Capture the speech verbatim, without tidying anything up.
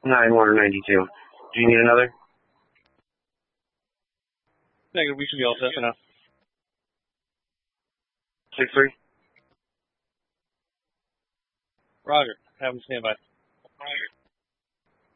nine one or ninety-two. Do you need another? Negative, we should be all set for now. six three? Roger, have them stand by.